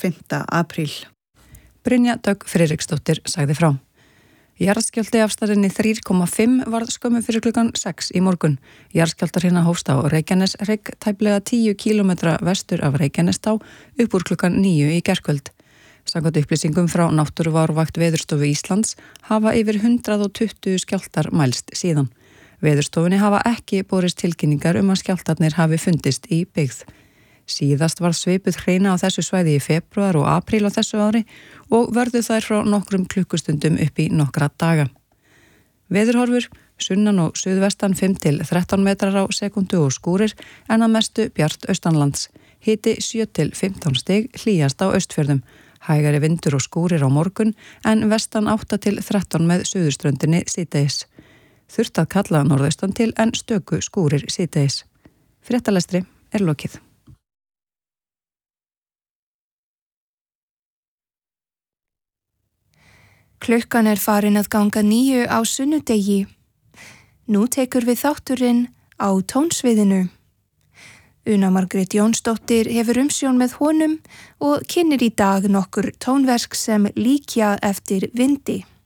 5. apríl. Brynja Dögg Friðriksdóttir sagði frá. Jarðskjálfti af stærðinni 3,5 varð skömmu fyrir klukkan 6 í morgun. Jarðskjálftahrina hófst á Reykjaneshrygg tæplega 10 km vestur af Reykjanestá upp úr klukkan 9 í gærkvöld. Samkvæmt upplýsingum frá Náttúruvárvakt Veðurstofu Íslands hafa yfir 120 skjálftar mælst síðan. Veðurstofunni hafa ekki borist tilkynningar að skjálftarnir hafi fundist í byggð. Síðast var svipuð hreina á þessu svæði í febrúar og apríl á þessu ári og vörðu þær frá nokkrum klukkustundum upp í nokkra daga. Veðurhorfur, sunnan og suðvestan 5 til 13 metrar á sekundu og skúrir en að mestu bjart austanlands. Hiti 7 til 15 stig, hlýjast á Austfjörðum. Hægari vindur og skúrir á morgun en vestan 8 til 13 með suðurströndinni síðdegis. Þurft að kalla norðaustan til en stöku skúrir síðdegis. Fréttalestri er lokið. Klukkan farin að ganga 9 á sunnudegi. Nú tekur við þátturinn á tónsviðinu. Una Margrét Jónsdóttir hefur umsjón með honum og kynnir í dag nokkur tónverk sem líkja eftir vindi.